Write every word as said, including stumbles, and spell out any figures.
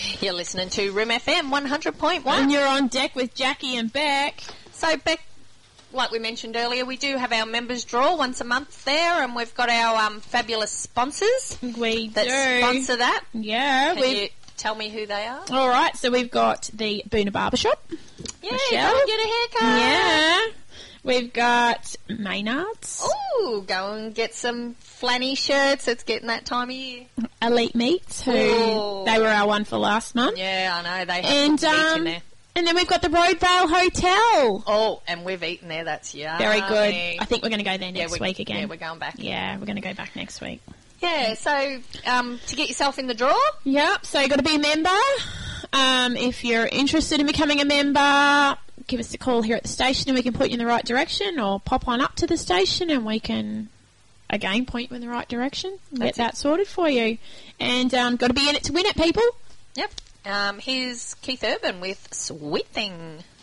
You're listening to Room F M one hundred point one. And you're on deck with Jackie and Beck. So, Beck, like we mentioned earlier, we do have our members draw once a month there, and we've got our um, fabulous sponsors We that do. sponsor that. Yeah. Can We've, you tell me who they are? all right, so we've got the Boona Barbershop. Yeah, Michelle. go and get a haircut. Yeah. We've got Maynard's. Ooh, go and get some flanny shirts. It's getting that time of year. Elite Meats, who Ooh. they were our one for last month. Yeah, I know. They have And, good meat in um, there. and then we've got the Roadvale Hotel. Oh, and we've eaten there. That's yummy. Very good. I think we're going to go there Yeah, next we- week again. Yeah, we're going back. Yeah, we're going to go back next week. Yeah, so um, to get yourself in the draw, Yep, so you've got to be a member. Um, if you're interested in becoming a member, give us a call here at the station and we can point you in the right direction, or pop on up to the station and we can, again, point you in the right direction and get That's it. that sorted for you. And um, got to be in it to win it, people. yep. Um, here's Keith Urban with Sweet Thing.